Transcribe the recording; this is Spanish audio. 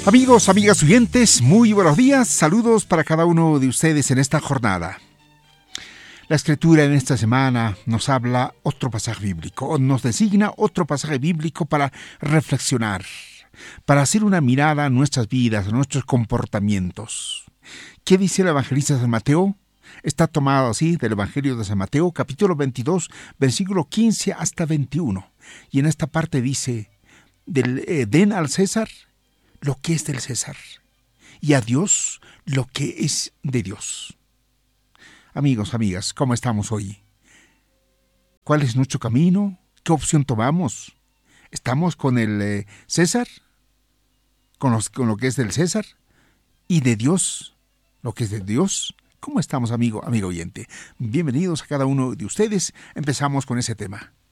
Amigos, amigas oyentes, muy buenos días. Saludos para cada uno de ustedes en esta jornada. La Escritura en esta semana nos habla otro pasaje bíblico, o nos designa otro pasaje bíblico para reflexionar, para hacer una mirada a nuestras vidas, a nuestros comportamientos. ¿Qué dice el evangelista San Mateo? Está tomado así del Evangelio de San Mateo, capítulo 22, versículo 15 hasta 21. Y en esta parte dice, den al César lo que es del César, y a Dios lo que es de Dios. Amigos, amigas, ¿cómo estamos hoy? ¿Cuál es nuestro camino? ¿Qué opción tomamos? ¿Estamos con el César? ¿Con lo que es del César? ¿Y de Dios? ¿Lo que es de Dios? ¿Cómo estamos, amigo oyente? Bienvenidos a cada uno de ustedes. Empezamos con ese tema.